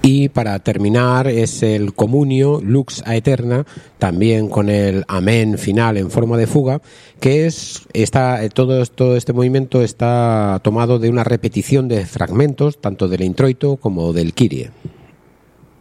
Y para terminar es el Comunio Lux Aeterna, también con el Amén final en forma de fuga, que todo este movimiento está tomado de una repetición de fragmentos tanto del introito como del Kyrie.